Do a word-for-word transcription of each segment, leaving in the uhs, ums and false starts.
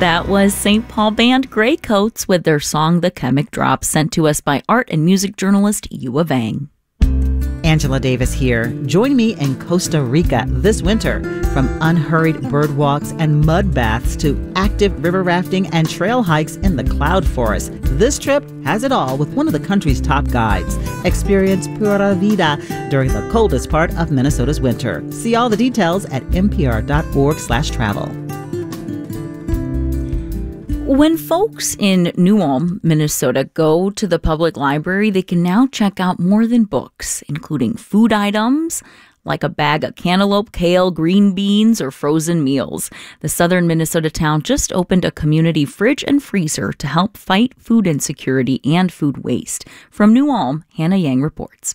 That was Saint Paul band Greycoats with their song The Chemic Drop, sent to us by art and music journalist Yua Vang. Angela Davis here. Join me in Costa Rica this winter. From unhurried bird walks and mud baths to active river rafting and trail hikes in the cloud forest, this trip has it all with one of the country's top guides. Experience Pura Vida during the coldest part of Minnesota's winter. See all the details at npr.org slash travel. When folks in New Ulm, Minnesota, go to the public library, they can now check out more than books, including food items like a bag of cantaloupe, kale, green beans, or frozen meals. The southern Minnesota town just opened a community fridge and freezer to help fight food insecurity and food waste. From New Ulm, Hannah Yang reports.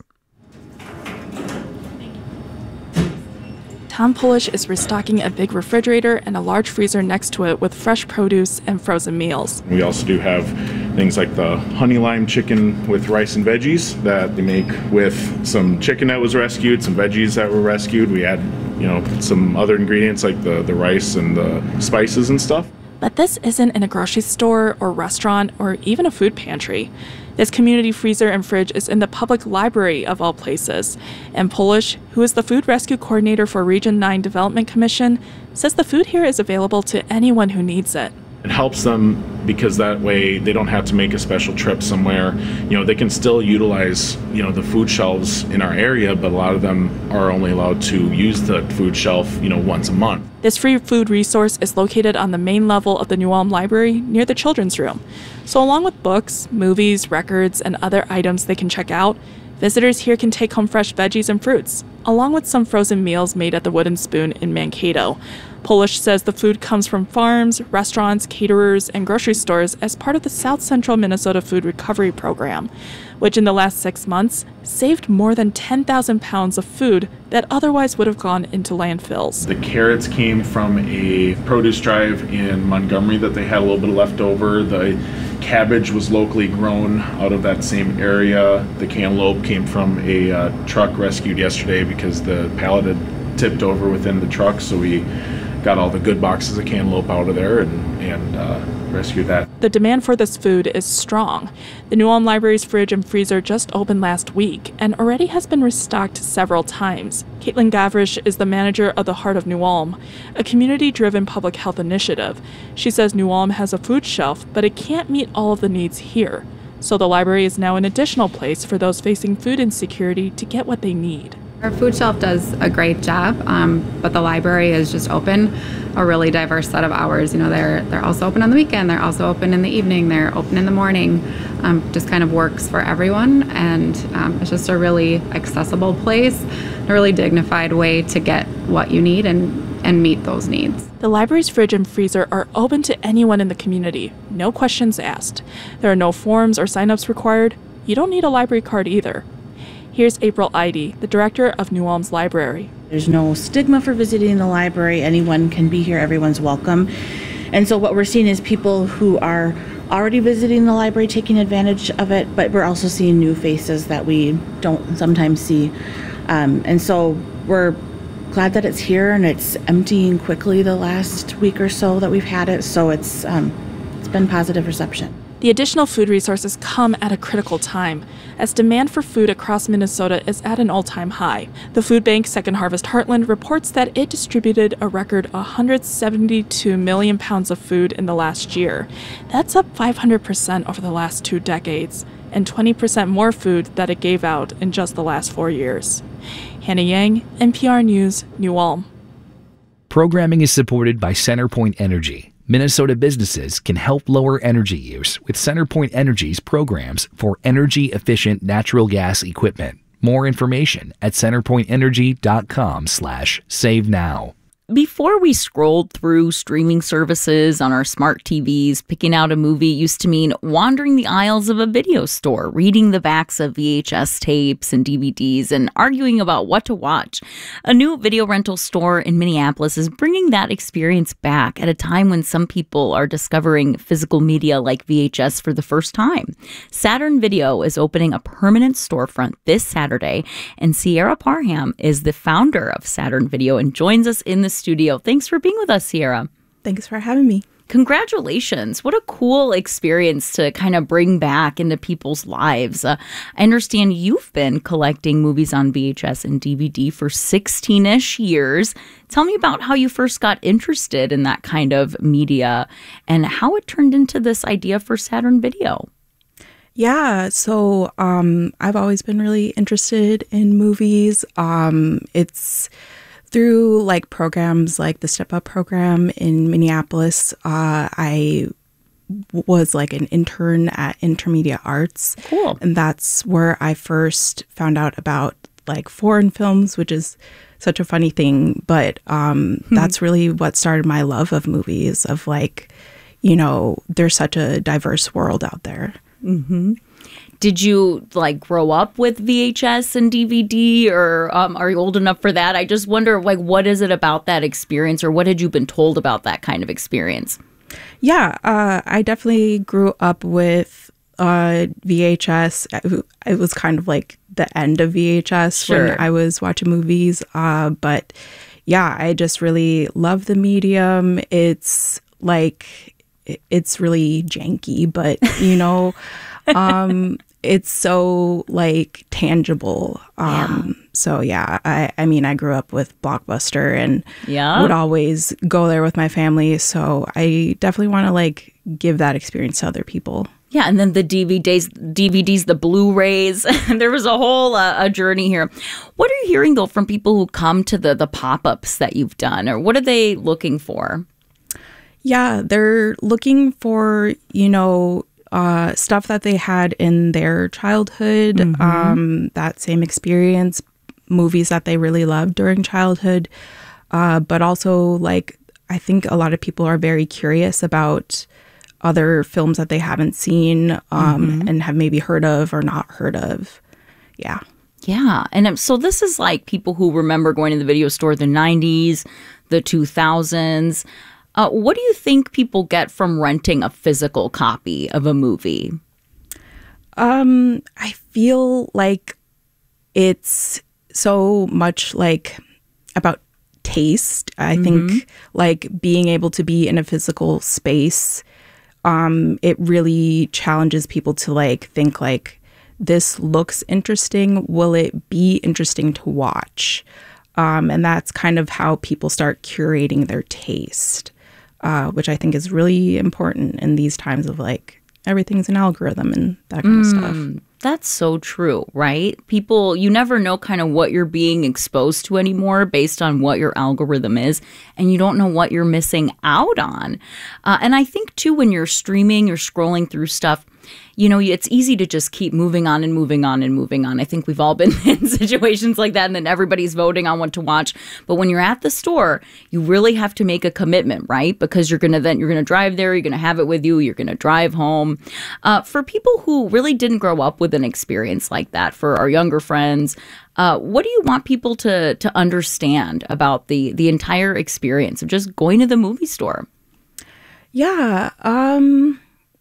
Tom Polish is restocking a big refrigerator and a large freezer next to it with fresh produce and frozen meals. We also do have things like the honey lime chicken with rice and veggies that they make with some chicken that was rescued, some veggies that were rescued. We add, you know, some other ingredients like the, the rice and the spices and stuff. But this isn't in a grocery store or restaurant or even a food pantry. This community freezer and fridge is in the public library of all places. And Polish, who is the food rescue coordinator for Region nine Development Commission, says the food here is available to anyone who needs it. It helps them because that way they don't have to make a special trip somewhere. You know, they can still utilize, you know, the food shelves in our area, but a lot of them are only allowed to use the food shelf, you know, once a month. This free food resource is located on the main level of the New Ulm Library near the children's room. So along with books, movies, records, and other items they can check out, visitors here can take home fresh veggies and fruits, along with some frozen meals made at the Wooden Spoon in Mankato. Polish says the food comes from farms, restaurants, caterers, and grocery stores as part of the South Central Minnesota Food Recovery Program, which in the last six months saved more than ten thousand pounds of food that otherwise would have gone into landfills. The carrots came from a produce drive in Montgomery that they had a little bit left over. The cabbage was locally grown out of that same area. The cantaloupe came from a uh, truck rescued yesterday because the pallet had tipped over within the truck, so we got all the good boxes of cantaloupe out of there and, and uh, rescued that. The demand for this food is strong. The New Ulm Library's fridge and freezer just opened last week and already has been restocked several times. Caitlin Gavrish is the manager of the Heart of New Ulm, a community-driven public health initiative. She says New Ulm has a food shelf, but it can't meet all of the needs here. So the library is now an additional place for those facing food insecurity to get what they need. Our food shelf does a great job, um, but the library is just open a really diverse set of hours. You know, they're they're also open on the weekend. They're also open in the evening. They're open in the morning. Um, just kind of works for everyone, and um, it's just a really accessible place, a really dignified way to get what you need and and meet those needs. The library's fridge and freezer are open to anyone in the community. No questions asked. There are no forms or signups required. You don't need a library card either. Here's April Eide, the director of New Ulm's library. There's no stigma for visiting the library. Anyone can be here. Everyone's welcome. And so what we're seeing is people who are already visiting the library taking advantage of it, but we're also seeing new faces that we don't sometimes see. Um, and so we're glad that it's here, and it's emptying quickly the last week or so that we've had it. So it's um, it's been positive reception. The additional food resources come at a critical time, as demand for food across Minnesota is at an all-time high. The food bank Second Harvest Heartland reports that it distributed a record one hundred seventy-two million pounds of food in the last year. That's up five hundred percent over the last two decades, and twenty percent more food that it gave out in just the last four years. Hannah Yang, N P R News, New Ulm. Programming is supported by CenterPoint Energy. Minnesota businesses can help lower energy use with CenterPoint Energy's programs for energy-efficient natural gas equipment. More information at centerpointenergy.com slash save now. Before we scrolled through streaming services on our smart T Vs, picking out a movie used to mean wandering the aisles of a video store, reading the backs of V H S tapes and D V Ds, and arguing about what to watch. A new video rental store in Minneapolis is bringing that experience back at a time when some people are discovering physical media like V H S for the first time. Saturn Video is opening a permanent storefront this Saturday, and Sierra Parham is the founder of Saturn Video and joins us in the studio. Thanks for being with us, Sierra. Thanks for having me. Congratulations. What a cool experience to kind of bring back into people's lives. Uh, I understand you've been collecting movies on V H S and D V D for sixteen-ish years. Tell me about how you first got interested in that kind of media and how it turned into this idea for Saturn Video. Yeah, so um, I've always been really interested in movies. Um, it's through like programs like the Step Up program in Minneapolis. Uh, I was like an intern at Intermedia Arts. Cool. And that's where I first found out about like foreign films, which is such a funny thing. But um, hmm. that's really what started my love of movies, of like, you know, there's such a diverse world out there. Mm-hmm. Did you like grow up with V H S and D V D, or um, are you old enough for that? I just wonder, like, what is it about that experience, or what had you been told about that kind of experience? Yeah, uh, I definitely grew up with uh, V H S. It was kind of like the end of V H S Sure. when I was watching movies. Uh, but yeah, I just really love the medium. It's like, it's really janky, but you know, um, it's so like tangible. Um, yeah. So yeah, I, I mean, I grew up with Blockbuster and yeah. would always go there with my family. So I definitely want to like give that experience to other people. Yeah, and then the D V Ds, D V Ds, the Blu-rays. There was a whole uh, a journey here. What are you hearing though from people who come to the the pop-ups that you've done, or what are they looking for? Yeah, they're looking for, you know, uh, stuff that they had in their childhood, mm-hmm. um, that same experience, movies that they really loved during childhood. Uh, but also, like, I think a lot of people are very curious about other films that they haven't seen um, mm-hmm. and have maybe heard of or not heard of. Yeah. Yeah. And so this is like people who remember going to the video store the nineties, the two thousands. Uh, what do you think people get from renting a physical copy of a movie? Um, I feel like it's so much like about taste. I mm-hmm. think like being able to be in a physical space, um, it really challenges people to like think like, this looks interesting. Will it be interesting to watch? Um, and that's kind of how people start curating their taste. Uh, which I think is really important in these times of like everything's an algorithm and that kind mm, of stuff. That's so true, right? People, you never know kind of what you're being exposed to anymore based on what your algorithm is, and you don't know what you're missing out on. Uh, and I think too, when you're streaming, you're scrolling through stuff, you know, it's easy to just keep moving on and moving on and moving on. I think we've all been in situations like that, and then everybody's voting on what to watch. But when you're at the store, you really have to make a commitment, right? Because you're gonna then you're gonna drive there, you're gonna have it with you, you're gonna drive home. Uh, for people who really didn't grow up with an experience like that, for our younger friends, uh, what do you want people to to understand about the the entire experience of just going to the movie store? Yeah. Um.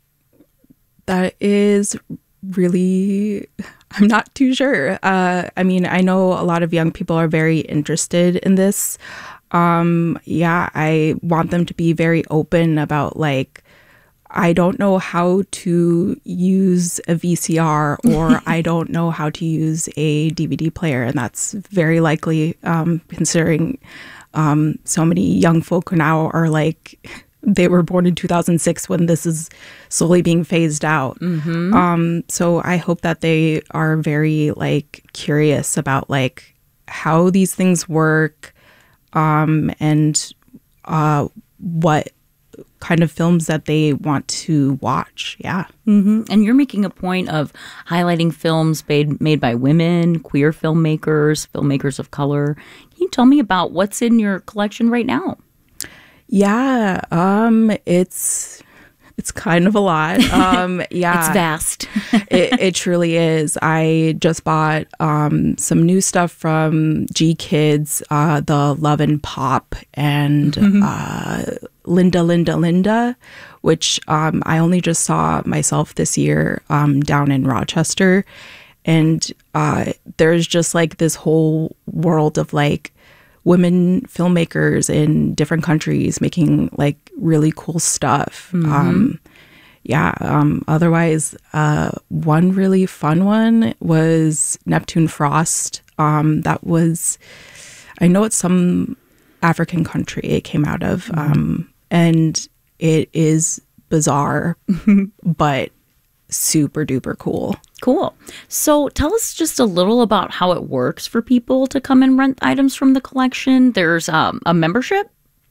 That is really, I'm not too sure. Uh, I mean, I know a lot of young people are very interested in this. Um, yeah, I want them to be very open about like, I don't know how to use a V C R or I don't know how to use a D V D player. And that's very likely um, considering um, so many young folk now are like, they were born in two thousand six when this is slowly being phased out. Mm-hmm. Um, so I hope that they are very like curious about like how these things work um, and uh, what kind of films that they want to watch. Yeah. Mm-hmm. And you're making a point of highlighting films made, made by women, queer filmmakers, filmmakers of color. Can you tell me about what's in your collection right now? Yeah, um, it's it's kind of a lot. Um, yeah, it's vast. it, it truly is. I just bought um, some new stuff from G Kids, uh, the Love and Pop, and mm-hmm. uh, Linda, Linda, Linda, which um, I only just saw myself this year um, down in Rochester, and uh, there's just like this whole world of like women filmmakers in different countries making like really cool stuff. Mm-hmm. Um, yeah. Um, otherwise, uh, one really fun one was Neptune Frost. Um, that was, I know it's some African country it came out of, mm-hmm. um, and it is bizarre, but super duper cool. Cool. So tell us just a little about how it works for people to come and rent items from the collection. There's um, a membership?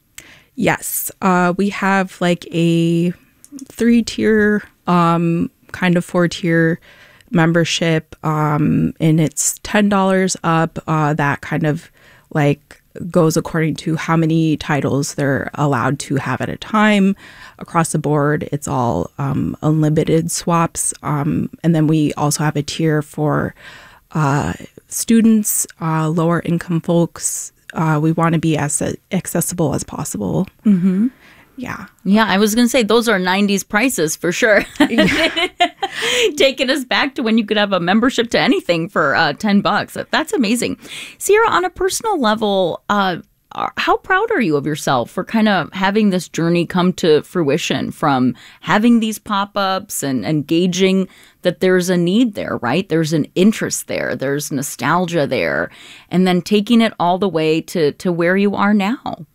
Yes. Uh, we have like a three-tier, um, kind of four-tier membership, um, and it's ten dollars up. Uh, that kind of like goes according to how many titles they're allowed to have at a time. Across the board, it's all um, unlimited swaps. Um, and then we also have a tier for uh, students, uh, lower income folks. Uh, we want to be as accessible as possible. Mm-hmm. Yeah. Yeah, I was going to say those are nineties prices for sure. Yeah. Taking us back to when you could have a membership to anything for uh, ten bucks. That's amazing. Sierra, on a personal level, uh, how proud are you of yourself for kind of having this journey come to fruition, from having these pop-ups and engaging that there's a need there, right? There's an interest there. There's nostalgia there. And then taking it all the way to, to where you are now.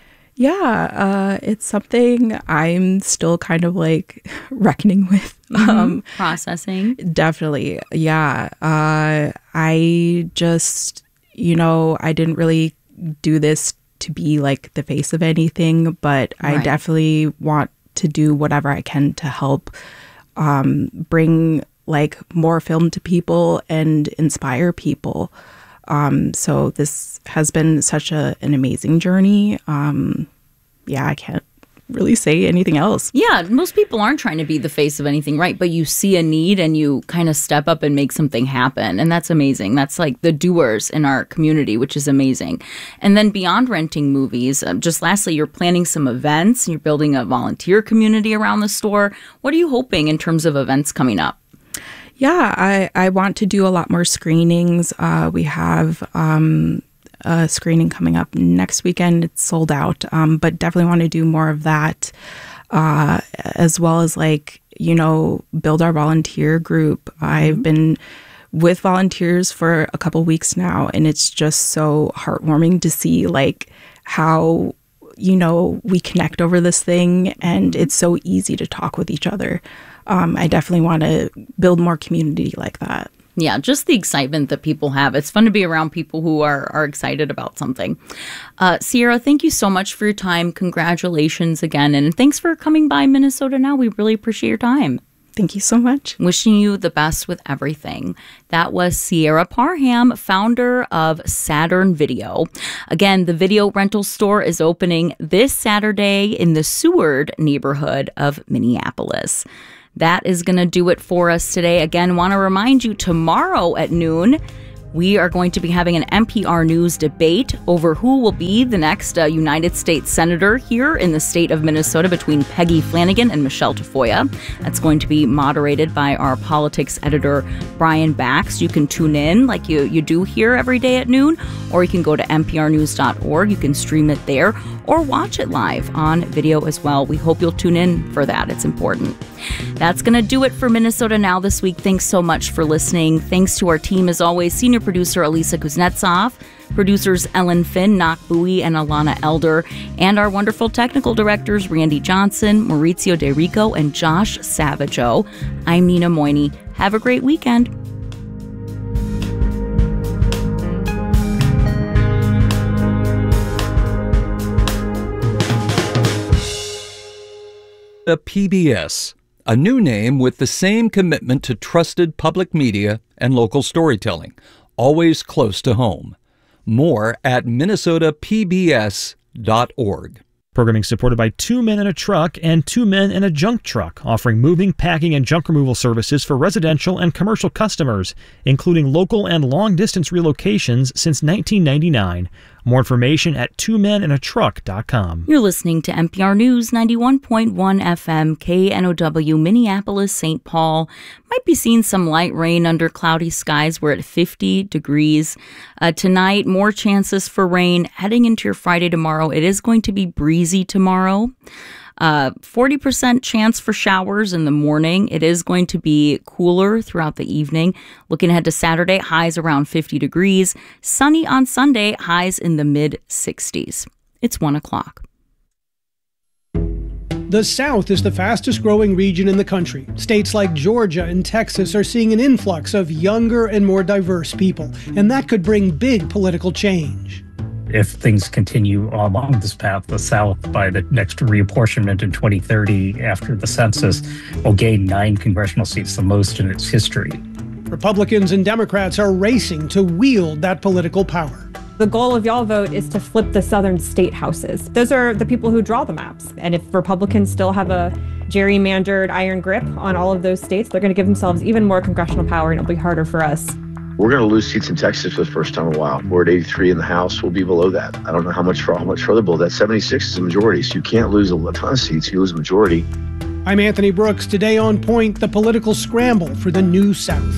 Yeah, uh, it's something I'm still kind of like reckoning with. Mm-hmm. Um, Processing. Definitely. Yeah. Uh, I just, you know, I didn't really do this to be like the face of anything, but right. I definitely want to do whatever I can to help um, bring like more film to people and inspire people. Um, so this has been such a, an amazing journey. Um, yeah, I can't really say anything else. Yeah, most people aren't trying to be the face of anything, right? But you see a need and you kind of step up and make something happen. And that's amazing. That's like the doers in our community, which is amazing. And then beyond renting movies, uh, just lastly, you're planning some events. You're building a volunteer community around the store. What are you hoping in terms of events coming up? Yeah, I, I want to do a lot more screenings. Uh, we have um, a screening coming up next weekend. It's sold out, um, but definitely want to do more of that, uh, as well as like, you know, build our volunteer group. Mm-hmm. I've been with volunteers for a couple weeks now, and it's just so heartwarming to see like how, you know, we connect over this thing, and it's so easy to talk with each other. Um, I definitely want to build more community like that. Yeah, just the excitement that people have. It's fun to be around people who are, are excited about something. Uh, Sierra, thank you so much for your time. Congratulations again. And thanks for coming by Minnesota Now. We really appreciate your time. Thank you so much. Wishing you the best with everything. That was Sierra Parham, founder of Saturn Video. Again, the video rental store is opening this Saturday in the Seward neighborhood of Minneapolis. That is going to do it for us today. Again, want to remind you, tomorrow at noon, we are going to be having an N P R News debate over who will be the next uh, United States Senator here in the state of Minnesota between Peggy Flanagan and Michelle Tafoya. That's going to be moderated by our politics editor, Brian Bax. You can tune in like you, you do here every day at noon, or you can go to N P R news dot org. You can stream it there or watch it live on video as well. We hope you'll tune in for that. It's important. That's going to do it for Minnesota Now this week. Thanks so much for listening. Thanks to our team, as always, senior producer Elisa Kuznetsov, producers Ellen Finn, Knock Bowie, and Alana Elder, and our wonderful technical directors Randy Johnson, Maurizio De Rico, and Josh Savageau. I'm Nina Moyni. Have a great weekend. A P B S, a new name with the same commitment to trusted public media and local storytelling, always close to home. More at minnesota p b s dot org. Programming supported by Two Men in a Truck and Two Men in a Junk Truck, offering moving, packing, and junk removal services for residential and commercial customers, including local and long-distance relocations since nineteen ninety-nine. More information at two men in a truck dot com. You're listening to N P R News ninety-one point one F M, K N O W, Minneapolis, Saint Paul. Might be seeing some light rain under cloudy skies. We're at fifty degrees. Uh, tonight, more chances for rain. Heading into your Friday tomorrow, it is going to be breezy tomorrow. Uh, forty percent chance for showers in the morning. It is going to be cooler throughout the evening. Looking ahead to Saturday, highs around fifty degrees. Sunny on Sunday, highs in the mid sixties. It's one o'clock. The South is the fastest growing region in the country. States like Georgia and Texas are seeing an influx of younger and more diverse people, and that could bring big political change. If things continue along this path, the South, by the next reapportionment in twenty thirty after the census, will gain nine congressional seats, the most in its history. Republicans and Democrats are racing to wield that political power. The goal of y'all vote is to flip the southern state houses. Those are the people who draw the maps. And if Republicans still have a gerrymandered iron grip on all of those states, they're going to give themselves even more congressional power, and it'll be harder for us. We're going to lose seats in Texas for the first time in a while. We're at eighty-three in the House. We'll be below that. I don't know how much, how much further below that. seventy-six is a majority, so you can't lose a ton of seats. You lose a majority. I'm Anthony Brooks. Today on Point, the political scramble for the New South.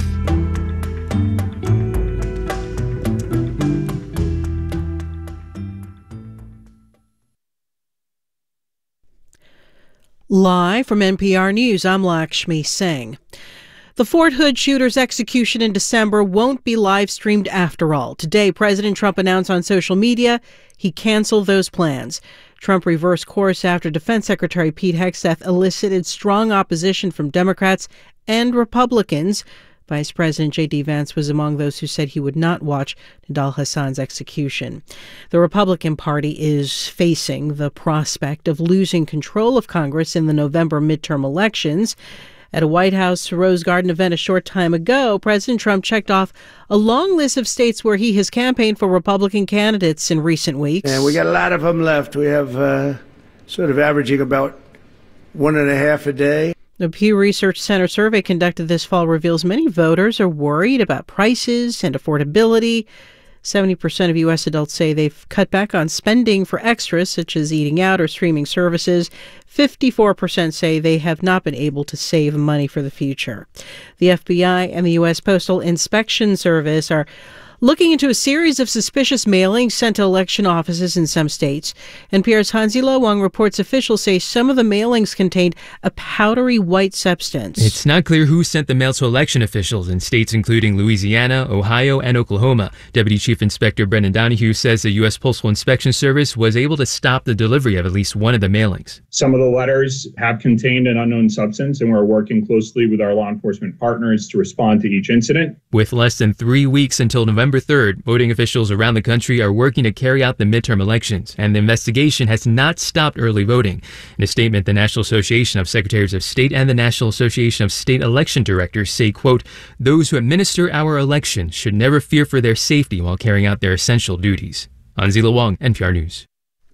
Live from N P R News, I'm Lakshmi Singh. The Fort Hood shooter's execution in December won't be live-streamed after all. Today, President Trump announced on social media he canceled those plans. Trump reversed course after Defense Secretary Pete Hegseth elicited strong opposition from Democrats and Republicans. Vice President J D. Vance was among those who said he would not watch Nidal Hassan's execution. The Republican Party is facing the prospect of losing control of Congress in the November midterm elections. At a White House Rose Garden event a short time ago, President Trump checked off a long list of states where he has campaigned for Republican candidates in recent weeks. And we got a lot of them left. We have uh, sort of averaging about one and a half a day. The Pew Research Center survey conducted this fall reveals many voters are worried about prices and affordability. seventy percent of U S adults say they've cut back on spending for extras such as eating out or streaming services. fifty-four percent say they have not been able to save money for the future. The F B I and the U S Postal Inspection Service are looking into a series of suspicious mailings sent to election offices in some states. N P R's Hansi Lo Wang reports officials say some of the mailings contained a powdery white substance. It's not clear who sent the mail to election officials in states including Louisiana, Ohio, and Oklahoma. Deputy Chief Inspector Brendan Donahue says the U S Postal Inspection Service was able to stop the delivery of at least one of the mailings. Some of the letters have contained an unknown substance, and we're working closely with our law enforcement partners to respond to each incident. With less than three weeks until November third, voting officials around the country are working to carry out the midterm elections, and the investigation has not stopped early voting. In a statement, the National Association of Secretaries of State and the National Association of State Election Directors say, quote, "Those who administer our elections should never fear for their safety while carrying out their essential duties." Hansi Lo Wang, N P R News.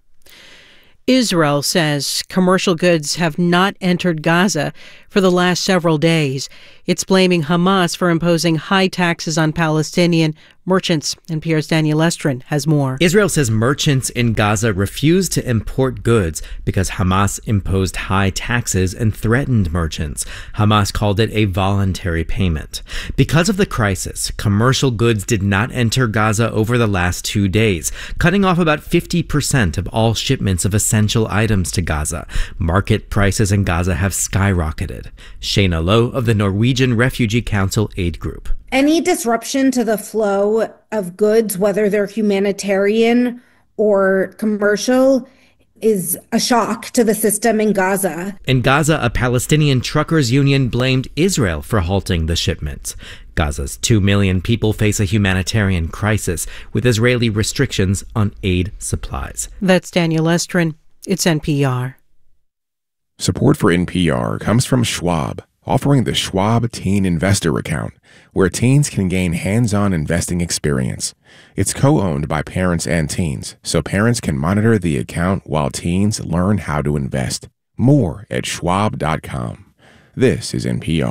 Israel says commercial goods have not entered Gaza for the last several days. It's blaming Hamas for imposing high taxes on Palestinian merchants. N P R's Daniel Estrin has more. Israel says merchants in Gaza refused to import goods because Hamas imposed high taxes and threatened merchants. Hamas called it a voluntary payment. Because of the crisis, commercial goods did not enter Gaza over the last two days, cutting off about fifty percent of all shipments of essential items to Gaza. Market prices in Gaza have skyrocketed. Shayna Lowe of the Norwegian Refugee Council Aid Group. Any disruption to the flow of goods, whether they're humanitarian or commercial, is a shock to the system in Gaza. In Gaza, a Palestinian truckers union blamed Israel for halting the shipments. Gaza's two million people face a humanitarian crisis with Israeli restrictions on aid supplies. That's Daniel Estrin. It's N P R. Support for N P R comes from Schwab, offering the Schwab Teen Investor Account, where teens can gain hands-on investing experience. It's co-owned by parents and teens, so parents can monitor the account while teens learn how to invest. More at schwab dot com. This is N P R.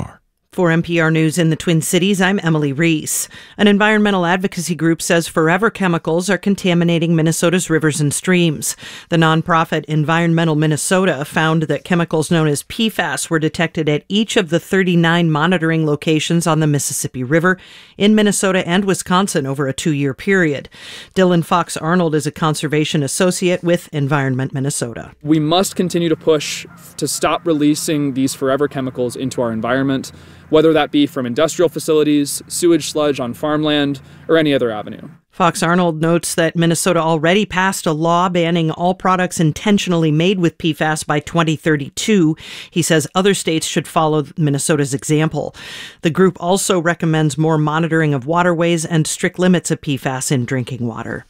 For N P R News in the Twin Cities, I'm Emily Reese. An environmental advocacy group says forever chemicals are contaminating Minnesota's rivers and streams. The nonprofit Environmental Minnesota found that chemicals known as P FAS were detected at each of the thirty-nine monitoring locations on the Mississippi River in Minnesota and Wisconsin over a two-year period. Dylan Fox Arnold is a conservation associate with Environment Minnesota. We must continue to push to stop releasing these forever chemicals into our environment, whether that be from industrial facilities, sewage sludge on farmland, or any other avenue. Fox Arnold notes that Minnesota already passed a law banning all products intentionally made with P FAS by twenty thirty-two. He says other states should follow Minnesota's example. The group also recommends more monitoring of waterways and strict limits of P FAS in drinking water.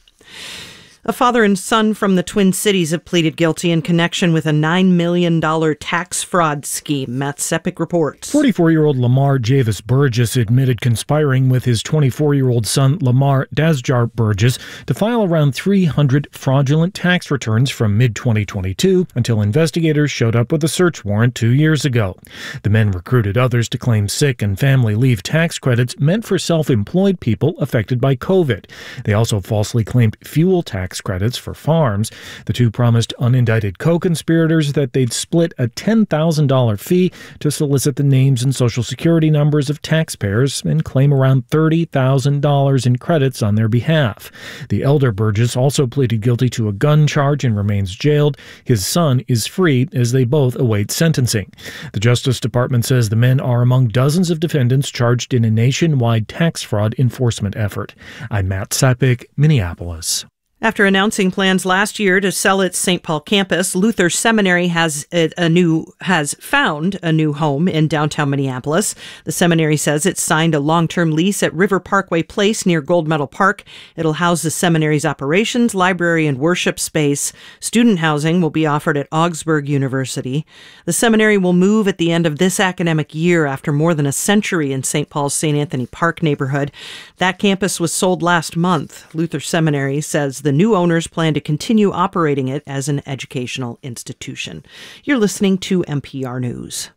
A father and son from the Twin Cities have pleaded guilty in connection with a nine million dollars tax fraud scheme. Matt Sepik reports. forty-four-year-old Lamar Javis Burgess admitted conspiring with his twenty-four-year-old son Lamar Dasjar Burgess to file around three hundred fraudulent tax returns from mid twenty twenty-two until investigators showed up with a search warrant two years ago. The men recruited others to claim sick and family leave tax credits meant for self-employed people affected by COVID. They also falsely claimed fuel tax credits for farms. The two promised unindicted co-conspirators that they'd split a ten thousand dollars fee to solicit the names and social security numbers of taxpayers and claim around thirty thousand dollars in credits on their behalf. The elder Burgess also pleaded guilty to a gun charge and remains jailed. His son is free as they both await sentencing. The Justice Department says the men are among dozens of defendants charged in a nationwide tax fraud enforcement effort. I'm Matt Sepik, Minneapolis. After announcing plans last year to sell its Saint Paul campus, Luther Seminary has a, a new has found a new home in downtown Minneapolis. The seminary says it's signed a long-term lease at River Parkway Place near Gold Medal Park. It'll house the seminary's operations, library, and worship space. Student housing will be offered at Augsburg University. The seminary will move at the end of this academic year after more than a century in Saint Paul's Saint Anthony Park neighborhood. That campus was sold last month. Luther Seminary says the The new owners plan to continue operating it as an educational institution. You're listening to N P R News.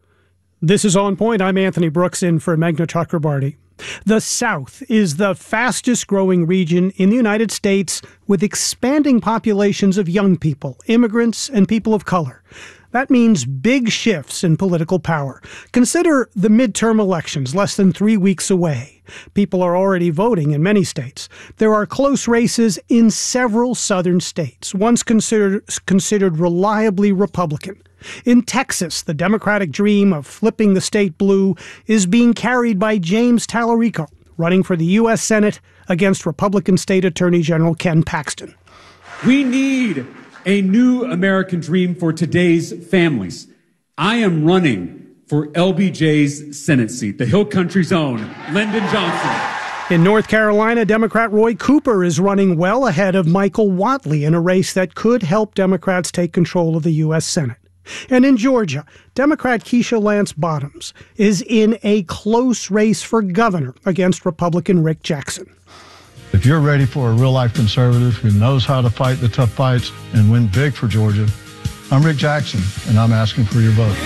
This is On Point. I'm Anthony Brooks in for Meghna Chakrabarti. The South is the fastest growing region in the United States with expanding populations of young people, immigrants, and people of color. That means big shifts in political power. Consider the midterm elections less than three weeks away. People are already voting in many states. There are close races in several southern states, once considered, considered reliably Republican. In Texas, the Democratic dream of flipping the state blue is being carried by James Tallarico, running for the U S Senate against Republican State Attorney General Ken Paxton. We need a new American dream for today's families. I am running for L B J's Senate seat, the Hill Country's own Lyndon Johnson. In North Carolina, Democrat Roy Cooper is running well ahead of Michael Whatley in a race that could help Democrats take control of the U S Senate. And in Georgia, Democrat Keisha Lance Bottoms is in a close race for governor against Republican Rick Jackson. If you're ready for a real-life conservative who knows how to fight the tough fights and win big for Georgia, I'm Rick Jackson, and I'm asking for your vote.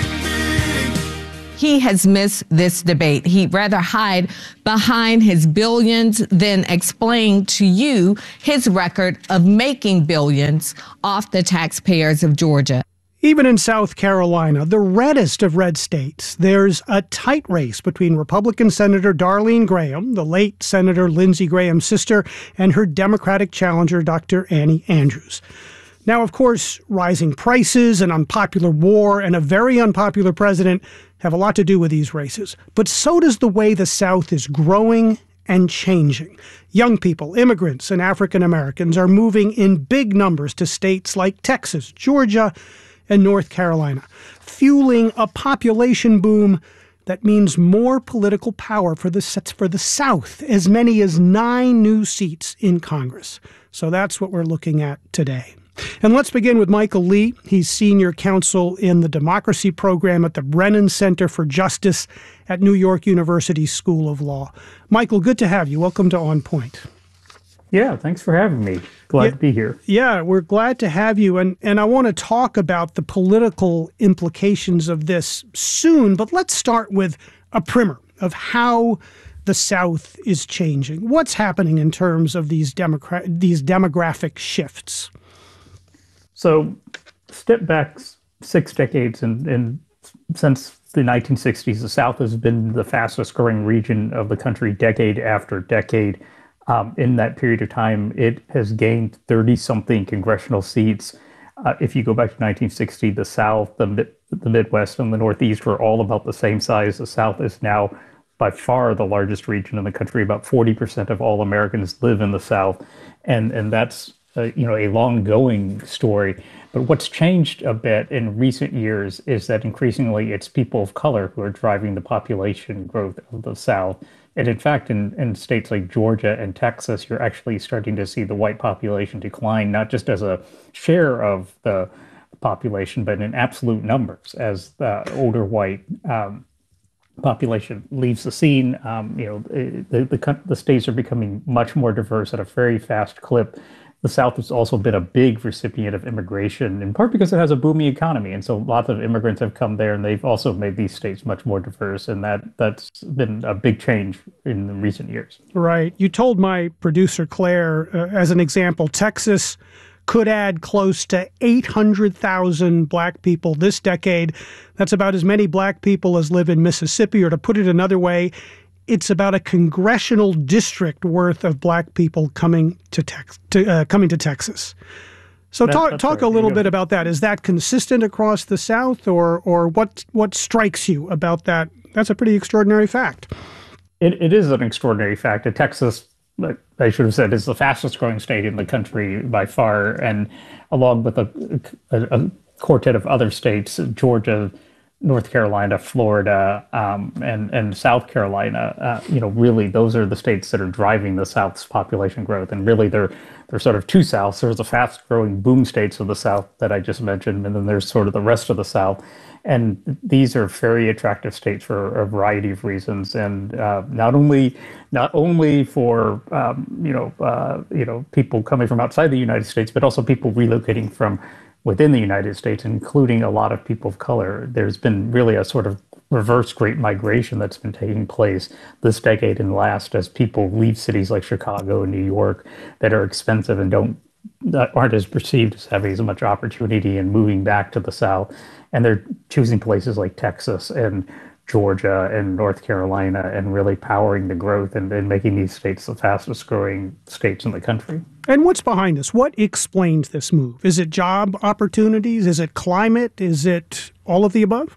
He has missed this debate. He'd rather hide behind his billions than explain to you his record of making billions off the taxpayers of Georgia. Even in South Carolina, the reddest of red states, there's a tight race between Republican Senator Darlene Graham, the late Senator Lindsey Graham's sister, and her Democratic challenger, Doctor Annie Andrews. Now, of course, rising prices, an unpopular war, and a very unpopular president have a lot to do with these races. But so does the way the South is growing and changing. Young people, immigrants, and African Americans are moving in big numbers to states like Texas, Georgia, and North Carolina, fueling a population boom that means more political power for the, for the South, as many as nine new seats in Congress. So that's what we're looking at today. And let's begin with Michael Lee. He's senior counsel in the democracy program at the Brennan Center for Justice at New York University School of Law. Michael, good to have you. Welcome to On Point. Yeah, thanks for having me. Glad yeah, to be here. Yeah, we're glad to have you. And, and I want to talk about the political implications of this soon, but let's start with a primer of how the South is changing. What's happening in terms of these democra- these demographic shifts? So step back six decades, and, and since the nineteen sixties, the South has been the fastest growing region of the country decade after decade. Um, in that period of time, it has gained thirty-something congressional seats. Uh, if you go back to nineteen sixty, the South, the, mid, the Midwest, and the Northeast were all about the same size. The South is now by far the largest region in the country. About forty percent of all Americans live in the South, and, and that's uh, you know a long-going story. But what's changed a bit in recent years is that increasingly it's people of color who are driving the population growth of the South. And in fact, in, in states like Georgia and Texas, you're actually starting to see the white population decline, not just as a share of the population, but in absolute numbers as the older white um, population leaves the scene. Um, you know, the, the, the states are becoming much more diverse at a very fast clip. The South has also been a big recipient of immigration, in part because it has a booming economy. And so lots of immigrants have come there, and they've also made these states much more diverse. And that, that's been a big change in recent years. Right. You told my producer, Claire, uh, as an example, Texas could add close to eight hundred thousand black people this decade. That's about as many black people as live in Mississippi, or to put it another way, it's about a congressional district worth of black people coming to Tex- to, uh, coming to Texas. So that, talk talk right. a little bit about that. Is that consistent across the South, or or what what strikes you about that? That's a pretty extraordinary fact. It, it is an extraordinary fact. Texas, I should have said, is the fastest growing state in the country by far, and along with a, a, a quartet of other states, Georgia, North Carolina, Florida, um, and and South Carolina, uh, you know, really those are the states that are driving the South's population growth. And really, they're they're sort of two Souths. There's the fast-growing boom states of the South that I just mentioned, and then there's sort of the rest of the South. And these are very attractive states for a variety of reasons, and uh, not only not only for um, you know uh, you know people coming from outside the United States, but also people relocating from within the United States, including a lot of people of color. There's been really a sort of reverse great migration that's been taking place this decade and last as people leave cities like Chicago and New York that are expensive and don't that aren't as perceived as having as much opportunity, and moving back to the South. And they're choosing places like Texas and Georgia and North Carolina and really powering the growth and, and making these states the fastest growing states in the country. And what's behind this? What explains this move? Is it job opportunities? Is it climate? Is it all of the above?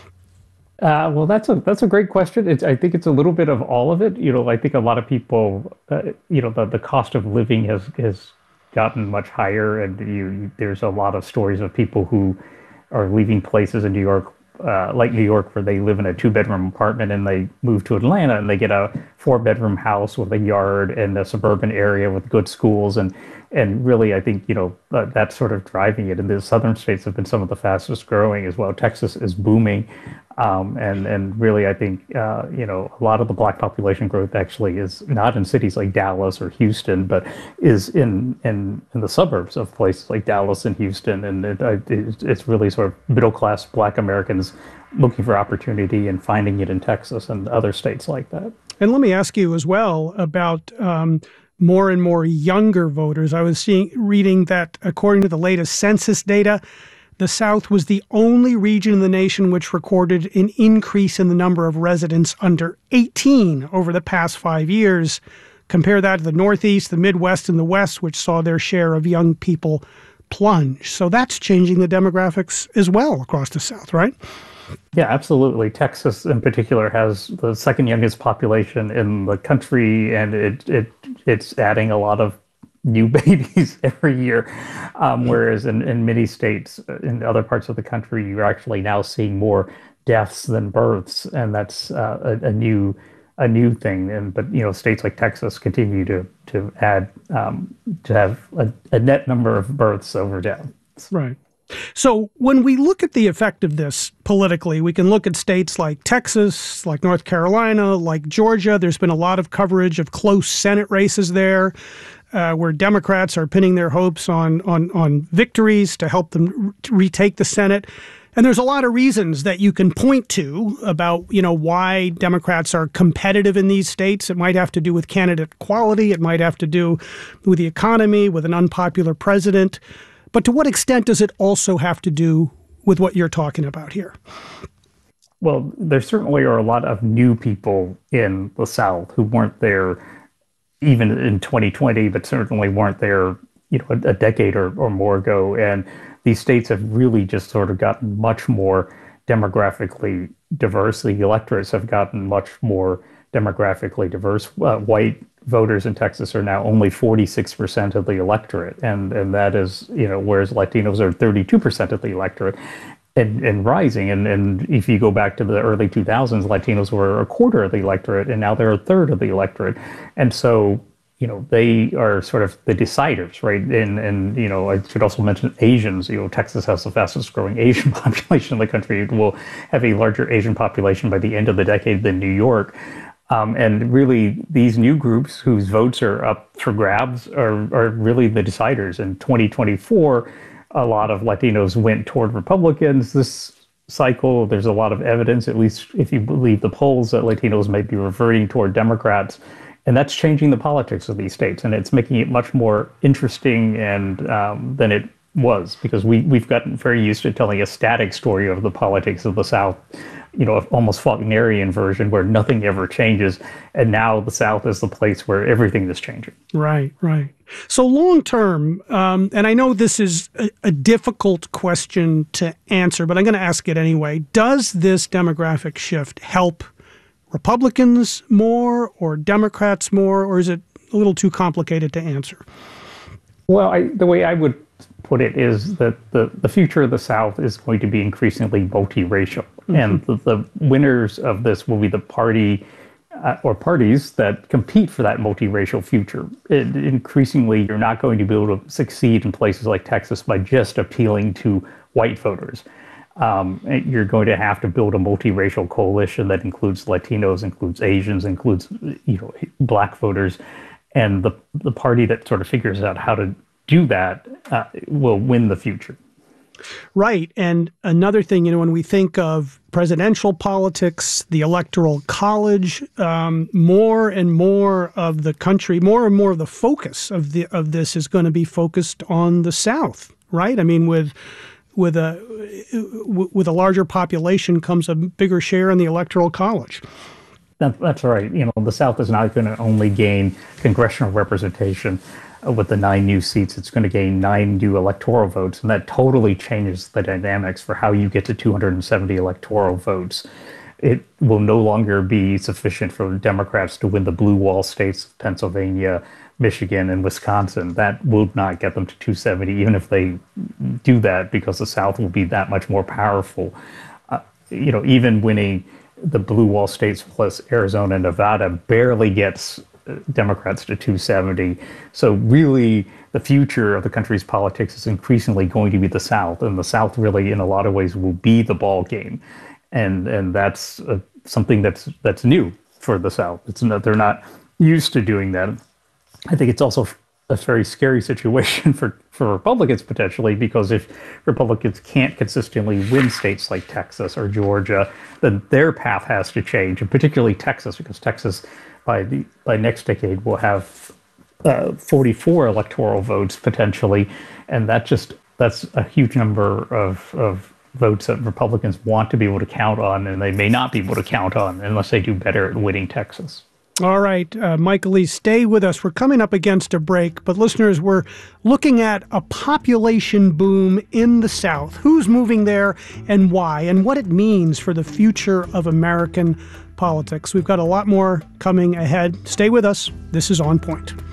Uh, well, that's a that's a great question. It's, I think it's a little bit of all of it. You know, I think a lot of people, uh, you know, the, the cost of living has has gotten much higher, and you, there's a lot of stories of people who are leaving places in New York, uh, like New York, where they live in a two-bedroom apartment, and they move to Atlanta and they get a four-bedroom house with a yard in a suburban area with good schools. And and really, I think, you know, uh, that's sort of driving it. And the southern states have been some of the fastest growing as well. Texas is booming. Um, and, and really, I think, uh, you know, a lot of the black population growth actually is not in cities like Dallas or Houston, but is in in, in the suburbs of places like Dallas and Houston. And it, it, it's really sort of middle-class black Americans looking for opportunity and finding it in Texas and other states like that. And let me ask you as well about um, more and more younger voters. I was seeing reading that according to the latest census data, the South was the only region in the nation which recorded an increase in the number of residents under eighteen over the past five years. Compare that to the Northeast, the Midwest, and the West, which saw their share of young people plunge. So that's changing the demographics as well across the South, right? Yeah, absolutely. Texas in particular has the second youngest population in the country, and it it it's adding a lot of new babies every year. Um, whereas in, in many states, in other parts of the country, you're actually now seeing more deaths than births, and that's uh, a, a new a new thing. And but you know, states like Texas continue to to add um, to have a, a net number of births over deaths. Right. So when we look at the effect of this politically, we can look at states like Texas, like North Carolina, like Georgia. There's been a lot of coverage of close Senate races there. uh, where Democrats are pinning their hopes on, on, on victories to help them re- retake the Senate. And there's a lot of reasons that you can point to about, you know, why Democrats are competitive in these states. It might have to do with candidate quality. It might have to do with the economy, with an unpopular president. But to what extent does it also have to do with what you're talking about here? Well, there certainly are a lot of new people in the South who weren't there even in twenty twenty, but certainly weren't there, you know, a, a decade or, or more ago. And these states have really just sort of gotten much more demographically diverse. The electorates have gotten much more demographically diverse. Uh, white voters in Texas are now only forty-six percent of the electorate. And, and that is, you know, whereas Latinos are thirty-two percent of the electorate. And, and rising. And, and if you go back to the early two thousands, Latinos were a quarter of the electorate, and now they're a third of the electorate. And so, you know, they are sort of the deciders, right? And, and you know, I should also mention Asians. You know, Texas has the fastest growing Asian population in the country. It will have a larger Asian population by the end of the decade than New York. Um, and really, these new groups whose votes are up for grabs are, are really the deciders. In twenty twenty-four, a lot of Latinos went toward Republicans this cycle. There's a lot of evidence, at least if you believe the polls, that Latinos might be reverting toward Democrats. And that's changing the politics of these states. And it's making it much more interesting and um, than it was, because we, we've gotten very used to telling a static story of the politics of the South, you know, almost Faulknerian version where nothing ever changes. And now the South is the place where everything is changing. Right, right. So long term, um, and I know this is a, a difficult question to answer, but I'm going to ask it anyway. Does this demographic shift help Republicans more or Democrats more, or is it a little too complicated to answer? Well, I, the way I would put it is that the, the future of the South is going to be increasingly multiracial. Mm-hmm. And the, the winners of this will be the party uh, or parties that compete for that multiracial future. It, increasingly, you're not going to be able to succeed in places like Texas by just appealing to white voters. Um, you're going to have to build a multiracial coalition that includes Latinos, includes Asians, includes, you know, black voters. And the, the party that sort of figures out how to do that uh, will win the future. Right. And another thing, you know, when we think of presidential politics, the Electoral College, um, more and more of the country, more and more of the focus of the of this is going to be focused on the South, right? I mean, with with a with a larger population comes a bigger share in the Electoral College. That, that's right. You know, the South is not going to only gain congressional representation with the nine new seats. It's going to gain nine new electoral votes, and that totally changes the dynamics for how you get to two hundred seventy electoral votes. It will no longer be sufficient for Democrats to win the blue wall states of Pennsylvania, Michigan, and Wisconsin. That will not get them to two seventy, even if they do that, because the South will be that much more powerful. Uh, you know, even winning the blue wall states plus Arizona and Nevada barely gets Democrats to two seventy. So really, the future of the country's politics is increasingly going to be the South, and the South really, in a lot of ways, will be the ball game, and and that's uh, something that's that's new for the South. It's not, they're not used to doing that. I think it's also a very scary situation for, for Republicans potentially, because if Republicans can't consistently win states like Texas or Georgia, then their path has to change, and particularly Texas, because Texas by the by next decade will have uh, forty-four electoral votes potentially, and that just that's a huge number of of votes that Republicans want to be able to count on, and they may not be able to count on unless they do better at winning Texas. All right, uh, Michael Lee, stay with us. We're coming up against a break, but listeners, we're looking at a population boom in the South. Who's moving there and why, and what it means for the future of American politics. We've got a lot more coming ahead. Stay with us. This is On Point.